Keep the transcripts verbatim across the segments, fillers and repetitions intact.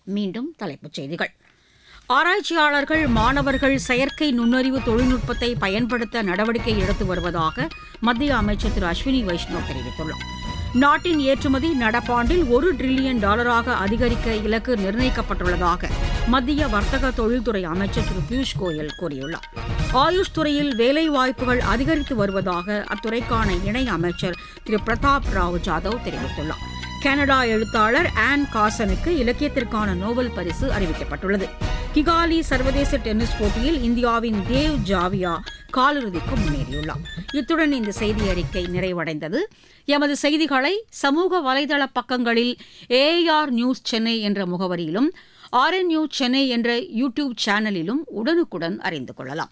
மீண்டும் தலைப்புச் செய்திகள். ஆராய்ச்சியாளர்கள், மாணவர்கள் செயற்கை நுண்ணறிவு தொழில்நுட்பத்தை பயன்படுத்த நடவடிக்கை எடுத்து வருவதாக மத்திய அமைச்சர் திரு அஸ்வினி வைஷ்ணவ் தெரிவித்துள்ளார். நாட்டின் ஏற்றுமதி நடப்பாண்டில் ஒரு டிரில்லியன் டாலராக அதிகரிக்க இலக்கு நிர்ணயிக்கப்பட்டுள்ளதாக மத்திய வர்த்தக தொழில்துறை அமைச்சர் திரு பியூஷ் கோயல் கூறியுள்ளார். ஆயுஷ் துறையில் வேலைவாய்ப்புகள் அதிகரித்து வருவதாக அத்துறைக்கான இணை அமைச்சர் திரு பிரதாப் ராவ் ஜாதவ் தெரிவித்துள்ளார். கனடா எழுத்தாளர் ஆன் காசனுக்கு இலக்கியத்திற்கான நோபல் பரிசு அறிவிக்கப்பட்டுள்ளது. கிகாலி சர்வதேச டென்னிஸ் போட்டியில் இந்தியாவின் தேவ் ஜாவியா காலிறுதிக்கு முன்னேறியுள்ளார். இத்துடன் இந்த செய்தி அறிக்கை நிறைவடைந்தது. எமது செய்திகளை சமூக வலைதள பக்கங்களில் ஏஆர் நியூஸ் சென்னை என்ற முகவரியிலும் ஆர்என் நியூஸ் சென்னை என்ற யூ டியூப் சேனலிலும் உடனுக்குடன் அறிந்து கொள்ளலாம்.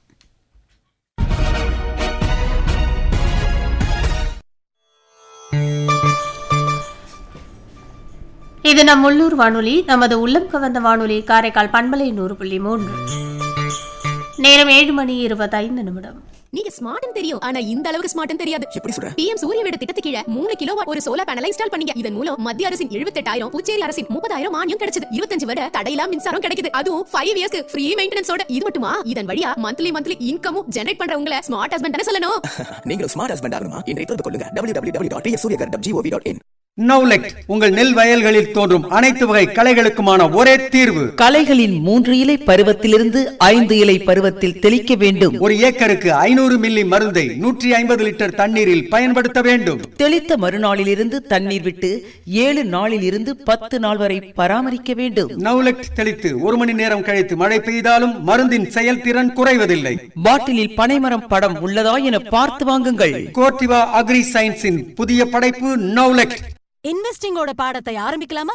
இது நம் உள்ளூர் வானொலி, நமது உள்ளம் கவர்ந்த வானொலி, காரைக்கால் பண்பலை நூறு புள்ளி மூன்று. நேரம் ஏழு மணி இருபத்தைந்து நிமிடம். நீங்க ஸ்மார்ட்னு தெரியும், ஆனா இந்த அளவுக்கு ஸ்மார்ட்னு தெரியாது. எப்படி சொல்ற? பிஎம் சூரிய வீடு திட்டத்துக்கு கீழ மூணு கிலோவாட் ஒரு சோலார் பேனலை இன்ஸ்டால் பண்ணீங்க. இதன் மூலம் மத்திய அரசின் எழுபத்தெட்டாயிரம், புதுச்சேரி அரசின் முப்பதாயிரம் மானியம் கிடைச்சது. இருபத்தஞ்சு வருட தடையில்லா மின்சாரம் கிடைக்குது. அதுவும் ஃபைவ் இயர்ஸ்க்கு ஃப்ரீ மெயின்டெனன்ஸோட. இது மட்டுமா, இதன் வழியா monthly monthly இன்கமும் generate பண்றவங்கள smart husband தானே சொல்லணும். நீங்க ஸ்மார்ட் ஹஸ்பண்ட் ஆகணுமா? இன்றைய தொடர்பு கொள்ளுங்க W W W dot Surya Ghar dot gov dot in. நௌலெக்ட் உங்கள் நெல் வயல்களில் தோன்றும் அனைத்து வகை களைகளுக்குமான ஒரே தீர்வு. களைகளின் மூன்று இலை பருவத்திலிருந்து ஐந்து இலை பருவத்தில் தெளிக்க வேண்டும். ஒரு ஏக்கருக்கு ஐநூறு மில்லி மருந்தை நூற்றி ஐம்பது லிட்டர் தண்ணீரில் பயன்படுத்த வேண்டும். தெளித்த மறுநாளிலிருந்து தண்ணீர் விட்டு ஏழு நாளில் இருந்து பத்து நாள் வரை பராமரிக்க வேண்டும். நௌலெக்ட் தெளித்து ஒரு மணி நேரம் கழித்து மழை பெய்தாலும் மருந்தின் செயல்திறன் குறைவதில்லை. பாட்டிலில் பனைமரம் படம் உள்ளதா என பார்த்து வாங்குங்கள். கோர்டிவா அக்ரி சயின்ஸின் புதிய படைப்பு நௌலெக்ட். இன்வெஸ்டிங்கோட பாடத்தை ஆரம்பிக்கலாமா?